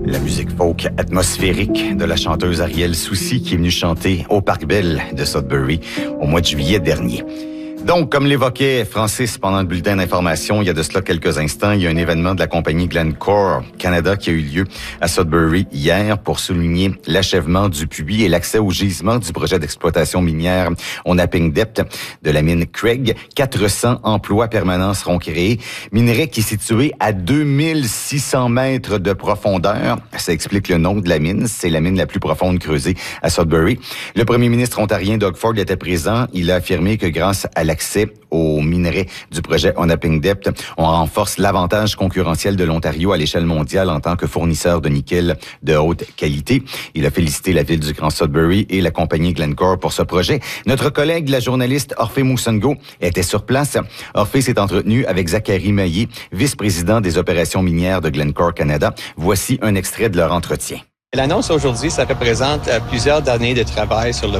La musique folk atmosphérique de la chanteuse Arielle Soucy qui est venue chanter au Parc Bell de Sudbury au mois de juillet dernier. Donc, comme l'évoquait Francis pendant le bulletin d'information, il y a de cela quelques instants, il y a un événement de la compagnie Glencore Canada qui a eu lieu à Sudbury hier pour souligner l'achèvement du puits et l'accès au gisement du projet d'exploitation minière au Napping Depth de la mine Craig. 400 emplois permanents seront créés. Minerai qui est situé à 2600 mètres de profondeur. Ça explique le nom de la mine. C'est la mine la plus profonde creusée à Sudbury. Le premier ministre ontarien Doug Ford était présent. Il a affirmé que grâce à l'accès aux minerais du projet Napping Depth, on renforce l'avantage concurrentiel de l'Ontario à l'échelle mondiale en tant que fournisseur de nickel de haute qualité. Il a félicité la ville du Grand Sudbury et la compagnie Glencore pour ce projet. Notre collègue, la journaliste Orphée Moussango, était sur place. Orphée s'est entretenu avec Zachary Maillé, vice-président des opérations minières de Glencore Canada. Voici un extrait de leur entretien. L'annonce aujourd'hui, ça représente plusieurs années de travail sur le